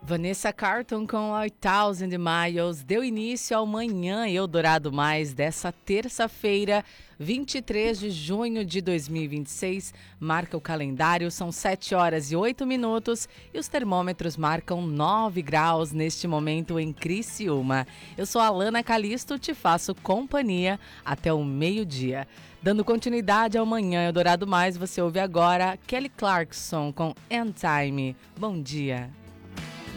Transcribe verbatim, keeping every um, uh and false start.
Vanessa Carlton com oito mil Miles deu início ao Manhã Eldorado Mais dessa terça-feira, vinte e três de junho de dois mil e vinte e seis. Marca o calendário, são sete horas e oito minutos e os termômetros marcam nove graus neste momento em Criciúma. Eu sou a Alana Calisto, te faço companhia até o meio-dia. Dando continuidade ao Manhã Eldorado Mais, você ouve agora Kelly Clarkson com End Time. Bom dia.